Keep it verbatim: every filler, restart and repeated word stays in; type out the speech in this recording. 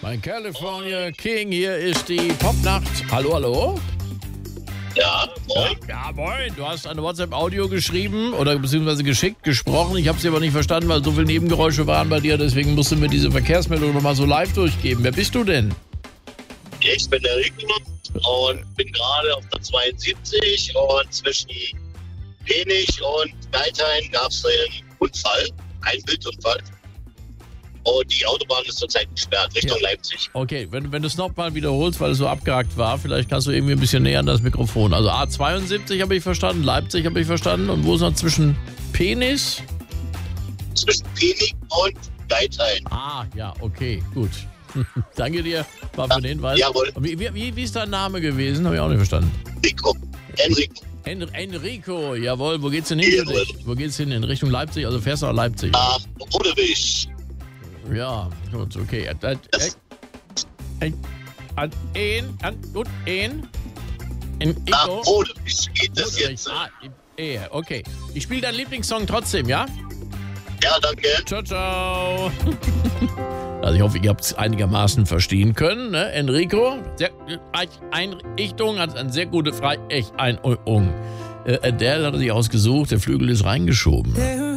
Ein California King, hier ist die Popnacht. Hallo, hallo? Ja, moin. Ja, ja, moin. Du hast eine WhatsApp-Audio geschrieben oder beziehungsweise geschickt, gesprochen. Ich habe sie aber nicht verstanden, weil so viele Nebengeräusche waren bei dir. Deswegen musst du mir diese Verkehrsmeldung nochmal so live durchgeben. Wer bist du denn? Ich bin der Rico und bin gerade auf der zweiundsiebzig und zwischen Penich und Geithain gab es einen Unfall, einen Wildunfall. Und die Autobahn ist zurzeit gesperrt, Richtung Ja. Leipzig. Okay, wenn, wenn du es nochmal wiederholst, weil es so abgehakt war, vielleicht kannst du irgendwie ein bisschen näher an das Mikrofon. Also A zweiundsiebzig habe ich verstanden, Leipzig habe ich verstanden. Und wo ist noch zwischen Penis? Zwischen Penich und Geithain. Ah, ja, okay, gut. Danke dir mal für den Hinweis. Jawohl. Und Wie, wie, wie ist dein Name gewesen? Habe ich auch nicht verstanden. Rico. Enrico. En Enrico, jawohl. Wo geht's denn hin für Jawohl. dich? Wo geht's hin? In Richtung Leipzig? Also fährst du nach Leipzig? Nach Rodewig. Ja, gut, okay. Äh, äh, äh, An ein, an, gut, ein. In Nach Ico. Rodewig geht das jetzt. Ah, eh, okay. Ich spiele deinen Lieblingssong trotzdem, ja? Ja, danke. Ciao, ciao. Also ich hoffe, ihr habt es einigermaßen verstehen können. Ne? Enrico, sehr, Einrichtung, hat eine sehr gute Freich-Einrichtung. Äh, Adele hat er sich ausgesucht, der Flügel ist reingeschoben.